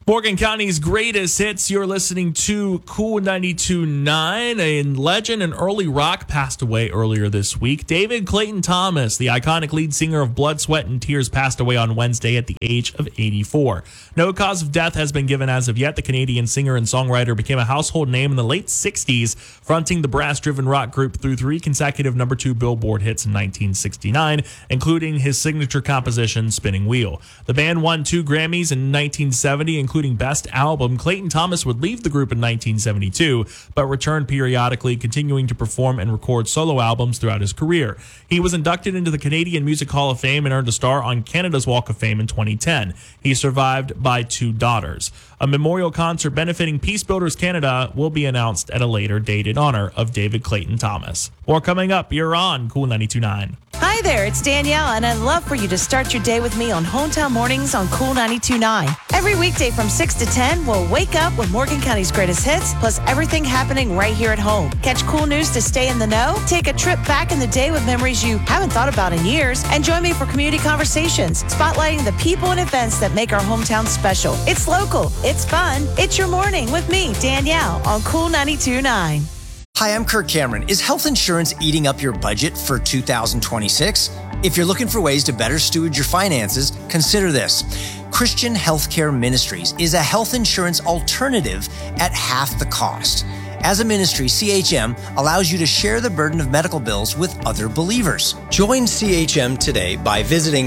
Morgan County's greatest hits. You're listening to Cool 92.9. A legend in early rock passed away earlier this week. David Clayton Thomas, the iconic lead singer of Blood, Sweat, and Tears, passed away on Wednesday at the age of 84. No cause of death has been given as of yet. The Canadian singer and songwriter became a household name in the late 60s, fronting the brass-driven rock group through 3 consecutive number 2 Billboard hits in 1969, including his signature composition, Spinning Wheel. The band won 2 Grammys in 1970, including Best Album. Clayton Thomas would leave the group in 1972, but returned periodically, continuing to perform and record solo albums throughout his career. He was inducted into the Canadian Music Hall of Fame and earned a star on Canada's Walk of Fame in 2010. He's survived by 2 daughters. A memorial concert benefiting Peace Builders Canada will be announced at a later date in honor of David Clayton Thomas. More coming up. You're on Cool 92.9. Hi there, it's Danielle, and I'd love for you to start your day with me on Hometown Mornings on Cool 92.9. Every weekday from 6 to 10, we'll wake up with Morgan County's greatest hits, plus everything happening right here at home. Catch cool news to stay in the know, take a trip back in the day with memories you haven't thought about in years, and join me for community conversations, spotlighting the people and events that make our hometown special. It's local, it's fun, it's your morning with me, Danielle, on Cool 92.9. Hi, I'm Kirk Cameron. Is health insurance eating up your budget for 2026? If you're looking for ways to better steward your finances, consider this. Christian Healthcare Ministries is a health insurance alternative at half the cost. As a ministry, CHM allows you to share the burden of medical bills with other believers. Join CHM today by visiting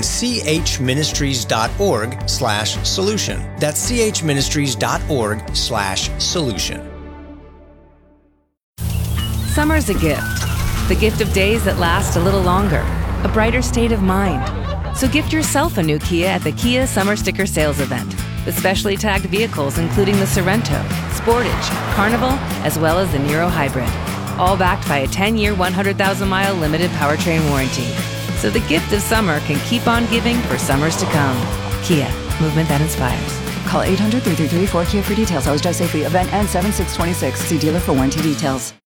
chministries.org/solution. That's chministries.org/solution. Summer's a gift. The gift of days that last a little longer. A brighter state of mind. So gift yourself a new Kia at the Kia Summer Sticker Sales Event. With specially tagged vehicles including the Sorrento, Sportage, Carnival, as well as the Niro Hybrid. All backed by a 10-year, 100,000-mile limited powertrain warranty. So the gift of summer can keep on giving for summers to come. Kia, movement that inspires. Call 800-333-4KIA for details. Always drive safely. Event ends 7/6/26. See dealer for warranty details.